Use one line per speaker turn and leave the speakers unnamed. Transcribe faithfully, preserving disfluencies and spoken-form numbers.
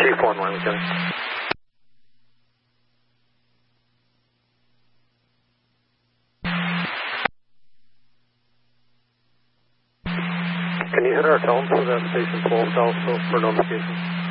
Chief one one, Lieutenant. Can you hit our tone for that station twelve also for notification?